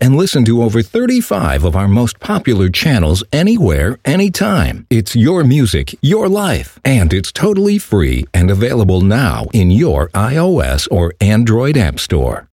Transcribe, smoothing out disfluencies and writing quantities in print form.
and listen to over 35 of our most popular channels anywhere, anytime. It's your music, your life, and it's totally free and available now in your iOS or Android app store.